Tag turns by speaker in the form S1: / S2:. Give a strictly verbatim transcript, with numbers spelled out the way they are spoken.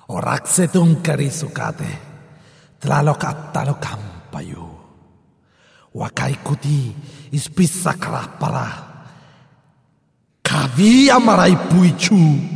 S1: Orak setong karisukate, tlalok at talokampayo. Wakai kuti ispisa para kavi amarai puichu.